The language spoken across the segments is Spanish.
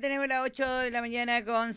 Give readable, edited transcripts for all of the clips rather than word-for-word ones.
tenemos las 8 de la mañana con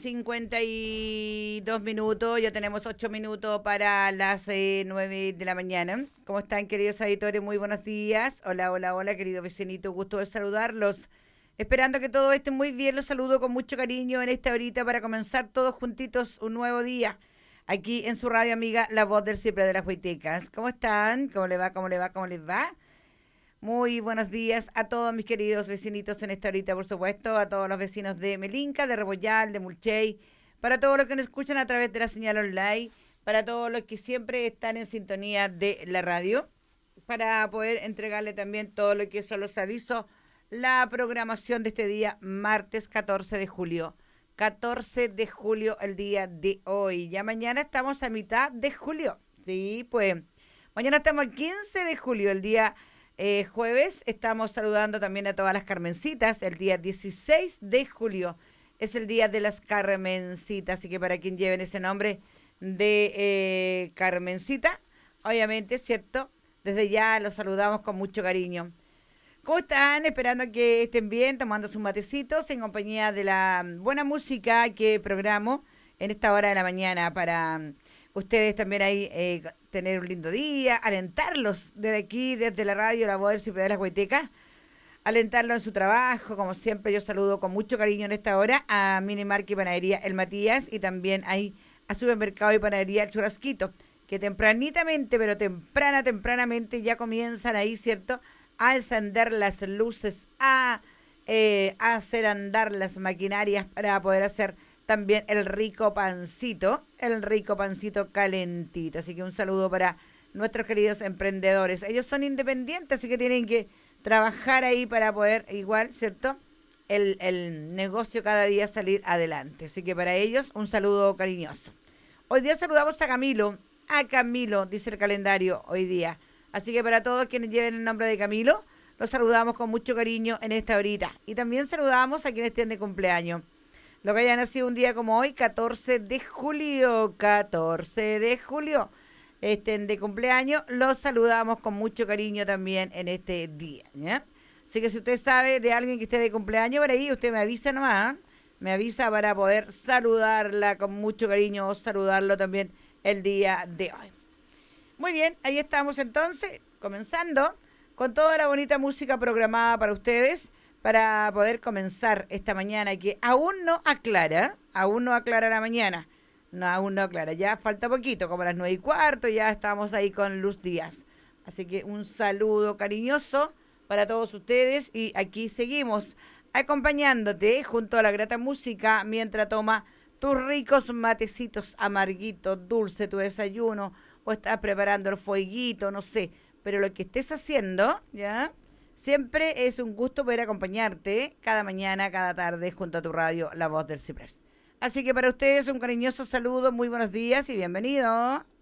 52 minutos. Ya tenemos 8 minutos para las 9 de la mañana. ¿Cómo están, queridos auditores? Muy buenos días. Hola, hola, hola, querido vecinito. Gusto de saludarlos. Esperando que todo esté muy bien. Los saludo con mucho cariño en esta horita para comenzar todos juntitos un nuevo día. Aquí en su radio amiga, La Voz del Siempre de las Huaytecas. ¿Cómo están? ¿Cómo le va? ¿Cómo le va? ¿Cómo les va? Muy buenos días a todos mis queridos vecinitos en esta horita, por supuesto, a todos los vecinos de Melinca, de Rebollal, de Mulchey, para todos los que nos escuchan a través de la señal online, para todos los que siempre están en sintonía de la radio, para poder entregarle también todo lo que son los avisos, la programación de este día, martes 14 de julio. 14 de julio el día de hoy. Ya mañana estamos a mitad de julio. Sí, pues mañana estamos el 15 de julio, el día jueves. Estamos saludando también a todas las Carmencitas. El día 16 de julio es el día de las Carmencitas. Así que para quien lleven ese nombre de Carmencita, obviamente, ¿cierto? Desde ya los saludamos con mucho cariño. ¿Cómo están? Esperando que estén bien, tomando sus matecitos en compañía de la buena música que programo en esta hora de la mañana para ustedes también ahí tener un lindo día, alentarlos desde aquí, desde la radio La Voz del Siempre de las Huaytecas, alentarlos en su trabajo. Como siempre, yo saludo con mucho cariño en esta hora a Minimarket y Panadería El Matías y también ahí a Supermercado y Panadería El Churrasquito, que tempranitamente, pero tempranamente ya comienzan ahí, ¿cierto?, a encender las luces, a hacer andar las maquinarias para poder hacer también el rico pancito calentito. Así que un saludo para nuestros queridos emprendedores. Ellos son independientes, así que tienen que trabajar ahí para poder igual, ¿cierto?, el negocio cada día salir adelante. Así que para ellos un saludo cariñoso. Hoy día saludamos a Camilo, dice el calendario hoy día. Así que para todos quienes lleven el nombre de Camilo, los saludamos con mucho cariño en esta horita. Y también saludamos a quienes estén de cumpleaños. Lo que haya nacido un día como hoy, 14 de julio, estén de cumpleaños, los saludamos con mucho cariño también en este día, ¿ya? Así que si usted sabe de alguien que esté de cumpleaños por ahí, usted me avisa nomás, ¿eh? Me avisa para poder saludarla con mucho cariño o saludarlo también el día de hoy. Muy bien, ahí estamos entonces, comenzando con toda la bonita música programada para ustedes, para poder comenzar esta mañana que aún no aclara la mañana, aún no aclara, ya falta poquito, como a las 9:15, ya estamos ahí con Luz Díaz. Así que un saludo cariñoso para todos ustedes y aquí seguimos acompañándote junto a la grata música mientras toma tus ricos matecitos amarguitos, dulce tu desayuno, o estás preparando el fueguito, no sé, pero lo que estés haciendo, ¿ya? Siempre es un gusto poder acompañarte cada mañana, cada tarde, junto a tu radio, La Voz del Ciprés. Así que para ustedes un cariñoso saludo, muy buenos días y bienvenido.